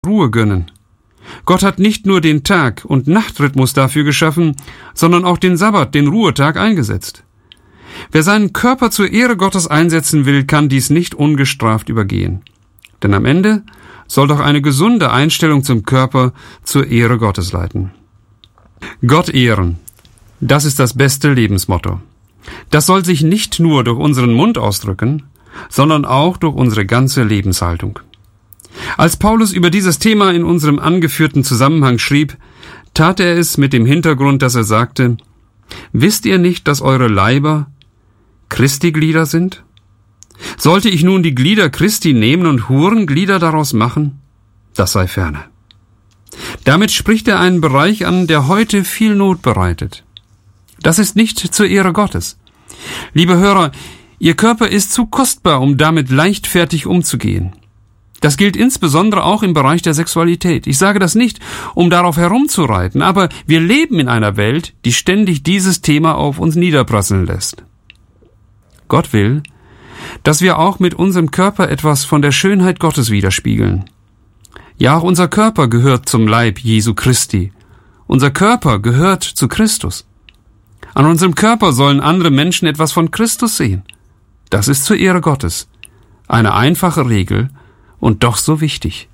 Ruhe gönnen. Gott hat nicht nur den Tag- und Nachtrhythmus dafür geschaffen, sondern auch den Sabbat, den Ruhetag, eingesetzt. Wer seinen Körper zur Ehre Gottes einsetzen will, kann dies nicht ungestraft übergehen. Denn am Ende soll doch eine gesunde Einstellung zum Körper zur Ehre Gottes leiten. Gott ehren, das ist das beste Lebensmotto. Das soll sich nicht nur durch unseren Mund ausdrücken, sondern auch durch unsere ganze Lebenshaltung. Als Paulus über dieses Thema in unserem angeführten Zusammenhang schrieb, tat er es mit dem Hintergrund, dass er sagte: Wisst ihr nicht, dass eure Leiber Christi Glieder sind? Sollte ich nun die Glieder Christi nehmen und Hurenglieder daraus machen? Das sei ferne. Damit spricht er einen Bereich an, der heute viel Not bereitet. Das ist nicht zur Ehre Gottes. Liebe Hörer, Ihr Körper ist zu kostbar, um damit leichtfertig umzugehen. Das gilt insbesondere auch im Bereich der Sexualität. Ich sage das nicht, um darauf herumzureiten, aber wir leben in einer Welt, die ständig dieses Thema auf uns niederprasseln lässt. Gott will, dass wir auch mit unserem Körper etwas von der Schönheit Gottes widerspiegeln. Ja, auch unser Körper gehört zum Leib Jesu Christi. Unser Körper gehört zu Christus. An unserem Körper sollen andere Menschen etwas von Christus sehen. Das ist zur Ehre Gottes. Eine einfache Regel und doch so wichtig.